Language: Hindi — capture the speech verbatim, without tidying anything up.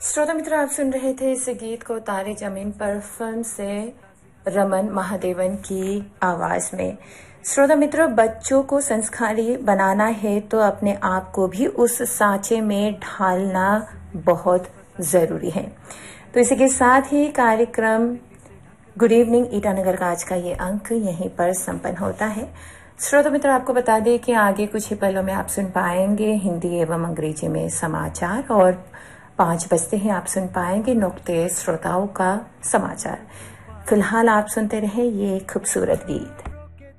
श्रोता मित्र, आप सुन रहे थे इस गीत को तारे जमीन पर फिल्म से रमन महादेवन की आवाज में। श्रोता मित्र, बच्चों को संस्कारी बनाना है तो अपने आप को भी उस सांचे में ढालना बहुत जरूरी है। तो इसी के साथ ही कार्यक्रम गुड इवनिंग ईटानगर का आज का ये अंक यहीं पर संपन्न होता है। श्रोता मित्र, आपको बता दें कि आगे कुछ ही पलों में आप सुन पाएंगे हिंदी एवं अंग्रेजी में समाचार और पांच बजते ही आप सुन पाएंगे नुक्ते श्रोताओं का समाचार। फिलहाल आप सुनते रहे ये खूबसूरत गीत।